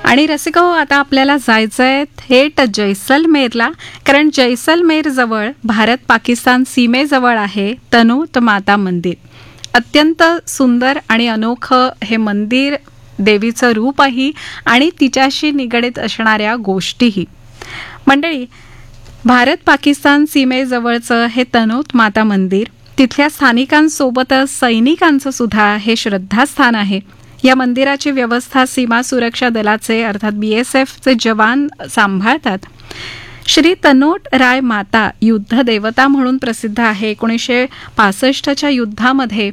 आणि रसिको, आता आपल्याला जायचंय थेट जैसलमेरला, कारण जैसलमेर जवळ भारत पाकिस्तान सीमेजवळ आहे तनोट माता मंदिर. अत्यंत सुंदर आणि अनोखं हे मंदिर, देवीचं रूपही आणि तिच्याशी निगडीत असणाऱ्या गोष्टीही. मंडळी, भारत पाकिस्तान सीमेजवळचं हे तनोट माता मंदिर तिथल्या स्थानिकांसोबतच सैनिकांचं सुद्धा हे श्रद्धास्थान आहे. या मंदिराची व्यवस्था सीमा सुरक्षा दलाचे अर्थात BSFचे जवान सांभाळतात. श्री तनोट राय माता युद्ध देवता म्हणून प्रसिद्ध आहे. 1965च्या युद्धामध्ये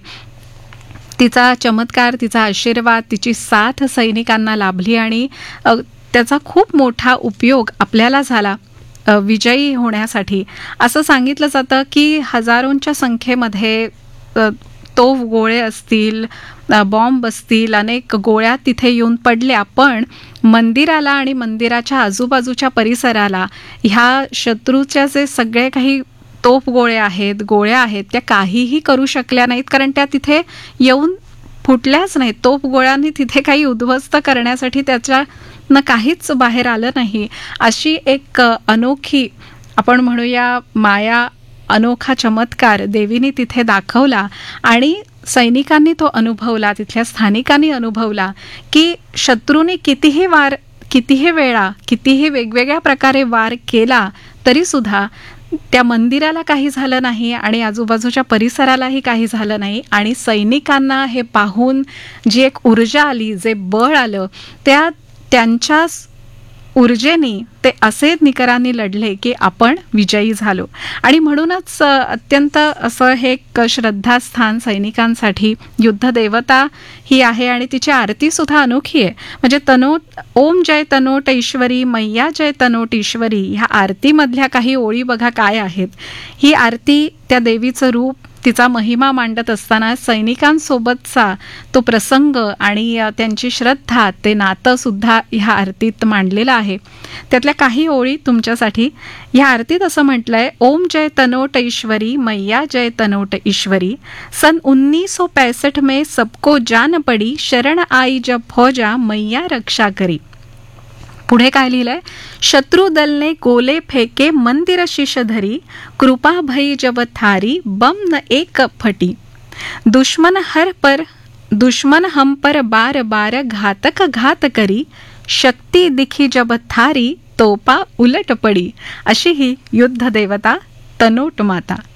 तिचा चमत्कार, तिचा आशीर्वाद, तिची साथ सैनिकांना लाभली आणि त्याचा खूप मोठा उपयोग आपल्याला झाला विजयी होण्यासाठी. असं सांगितलं जातं की हजारोंच्या संख्येमध्ये तोफ गोळे असतील, बॉम्ब असतील, अनेक गोळ्या तिथे येऊन पडल्या, पण मंदिराला आणि मंदिराच्या आजूबाजूच्या परिसराला ह्या शत्रूच्या जे सगळे काही तोफ गोळे आहेत, गोळ्या आहेत, त्या काहीही करू शकल्या नाहीत, कारण त्या तिथे येऊन फुटल्याच नाहीत. तोफ गोळ्यांनी तिथे काही उद्ध्वस्त करण्यासाठी त्याच्यानं काहीच बाहेर आलं नाही. अशी एक अनोखी, आपण म्हणूया माया, अनोखा चमत्कार देवीने तिथे दाखवला आणि सैनिकांनी तो अनुभवला, तिथल्या स्थानिकांनी अनुभवला की शत्रूने कितीही वेळा, कितीही वेगवेगळ्या प्रकारे वार केला तरी सुद्धा त्या मंदिराला काही झालं नाही आणि आजूबाजूच्या परिसरालाही काही झालं नाही. आणि सैनिकांना हे पाहून जी एक ऊर्जा आली, जे बळ आलं, त्यांच्या ऊर्जेनी ते असे निकरांनी लढले की आपण विजयी झालो. आणि म्हणूनच अत्यंत असं हे एक श्रद्धास्थान सैनिकांसाठी. युद्ध देवता ही आहे आणि तिची आरती सुद्धा अनोखी आहे. म्हणजे तनोट, ओम जय तनोट ईश्वरी, मैया जय तनोट ईश्वरी, ह्या आरतीमधल्या काही ओळी बघा काय आहेत. ही आरती त्या देवीचं रूप, तिचा महिमा मांडत असताना सैनिकांसोबतचा तो प्रसंग आणि त्यांची श्रद्धा, ते नातं सुद्धा ह्या आरतीत मांडलेलं आहे. त्यातल्या काही ओळी तुमच्यासाठी. ह्या आरतीत असं म्हटलंय, ओम जय तनोट ईश्वरी, मैया जय तनोट ईश्वरी, सन 1965 में सबको जान पड़ी, शरण आई जब फौजा, मैया रक्षा करी. पुढे काय लिहिलंय, शत्रु दल ने गोले फेके, मंदिर शीश धरी, कृपा भई जब थारी, बम न एक फटी, दुश्मन हम पर बार बार, घातक घात करी, शक्ती दिखी जब थारी, तोपा उलट पडी. अशी ही युद्ध देवता तनोट माता.